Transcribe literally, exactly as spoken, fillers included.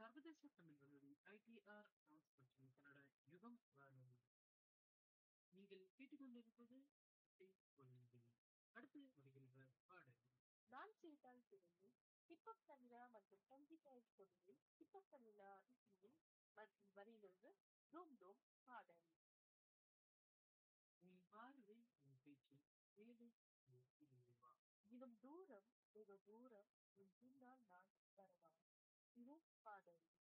சர்வதேச தமிழ் வானொலி ITR France மற்றும் கனடா யுகம் வானொலி. நீங்கள் கேட்டுக்கொண்டிருப்பது இசை ஒலிகள். அடுத்து வருகின்ற பாடல் நான் செய்தால் பிறகு ஹிப்ஹப் தமிழா மற்றும் சங்கீதா கொண்டு ஹிப்ஹப் தமிழா இசையில் மற்றும் வரியிலிருந்து டோம் டோம் பாடல். உன் பார்வை உன் பேச்சு ஏழை இறைவா. இன்னும் தூரம் வெகு தூரம் உன் பின்னால் நான் வரவா. இது பாடல்.